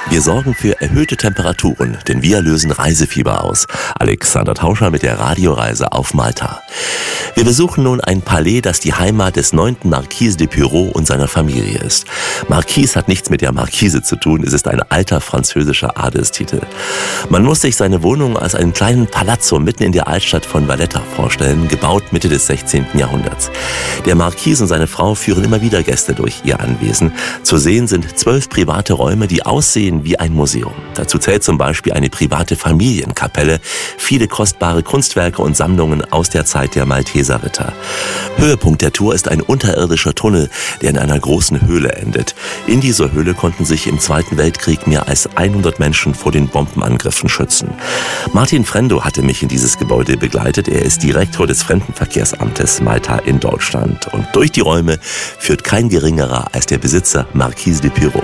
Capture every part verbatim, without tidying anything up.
Wir sorgen für erhöhte Temperaturen, denn wir lösen Reisefieber aus. Alexander Tauscher mit der Radioreise auf Malta. Wir besuchen nun ein Palais, das die Heimat des neunten Marquis de Pyrrhot und seiner Familie ist. Marquis hat nichts mit der Marquise zu tun, es ist ein alter französischer Adelstitel. Man muss sich seine Wohnung als einen kleinen Palazzo mitten in der Altstadt von Valletta vorstellen, gebaut Mitte des sechzehnten Jahrhunderts. Der Marquis und seine Frau führen immer wieder Gäste durch ihr Anwesen. Zu sehen sind zwölf private Räume, die aussehen wie ein Museum. Dazu zählt zum Beispiel eine private Familienkapelle, viele kostbare Kunstwerke und Sammlungen aus der Zeit der Malteser Ritter. Höhepunkt der Tour ist ein unterirdischer Tunnel, der in einer großen Höhle endet. In dieser Höhle konnten sich im Zweiten Weltkrieg mehr als hundert Menschen vor den Bombenangriffen schützen. Martin Frendo hatte mich in dieses Gebäude begleitet. Er ist Direktor des Fremdenverkehrsamtes Malta in Deutschland. Und durch die Räume führt kein geringerer als der Besitzer Marquis de Pyrrhot.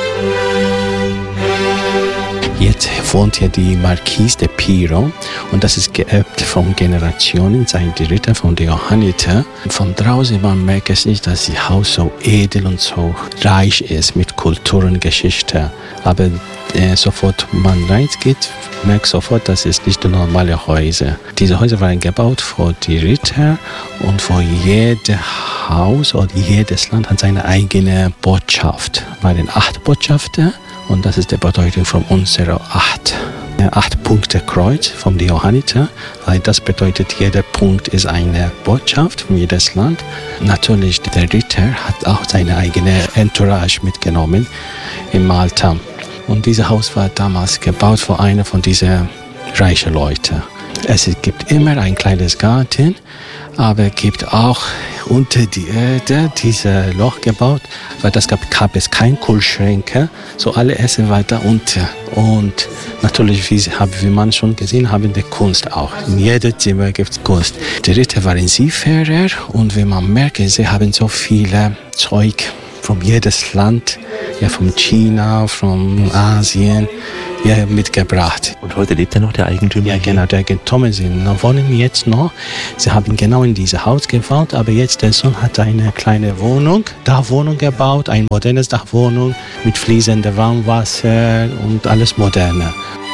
Jetzt wohnt hier die Marquis de Pyrrhot und das ist geerbt von Generationen, seien die Ritter von der Johanniter. Von draußen man merkt es nicht, dass das Haus so edel und so reich ist mit Kultur und Geschichte. Aber äh, sofort man reingeht, merkt sofort, dass es nicht normale Häuser. Diese Häuser waren gebaut für die Ritter und für jedes Haus oder jedes Land hat seine eigene Botschaft. Es waren acht Botschafter. Und das ist die Bedeutung von unserer acht. Acht Punkte Kreuz von der Johanniter. Das bedeutet, jeder Punkt ist eine Botschaft von jedes Land. Natürlich, der Ritter hat auch seine eigene Entourage mitgenommen in Malta. Und dieses Haus war damals gebaut für einen von diesen reichen Leuten. Es gibt immer ein kleines Garten, aber es gibt auch unter die Erde dieses Loch gebaut, weil das gab, gab es keine Kühlschränke, so alle Essen war da unten. Und natürlich, wie, wie man schon gesehen haben, die Kunst auch. In jedem Zimmer gibt es Kunst. Die Ritter waren Seefahrer und wie man merkt, sie haben so viele Zeug von jedes Land, ja, von China, von Asien, ja, mitgebracht. Und heute lebt ja noch der Eigentümer? Ja, genau, der Eigentümer sind noch, wohnen jetzt noch. Sie haben genau in dieses Haus gebaut, aber jetzt der Sohn hat eine kleine Wohnung, Dachwohnung gebaut, eine moderne Dachwohnung mit fließendem Warmwasser und alles moderne.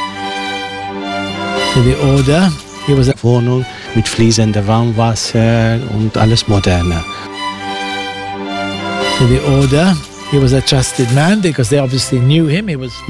In the order, hier war eine Wohnung mit fließendem Warmwasser und alles moderne. In the order, he was a trusted man because they obviously knew him. He was